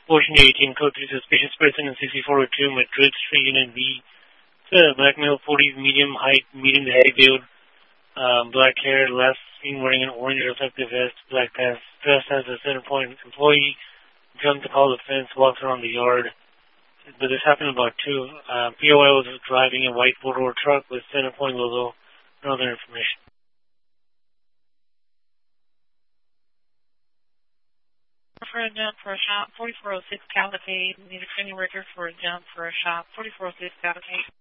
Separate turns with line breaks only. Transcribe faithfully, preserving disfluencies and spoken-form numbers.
Ocean eighteen, code three suspicious person in sixty-four oh two, Madrid Street, Unit B. It's a black male, forties, medium height, medium to heavy build, um, black hair, last seen wearing an orange reflective vest, black pants, dressed as a center point employee, jumped to call the fence, walked around the yard. But this happened about two. Uh, P O I was driving a white four-door truck with center point logo and other information.
For a jump for a shop, forty-four oh six Cavalcade. Need a training record for a jump for a shop, forty-four oh six Cavalcade.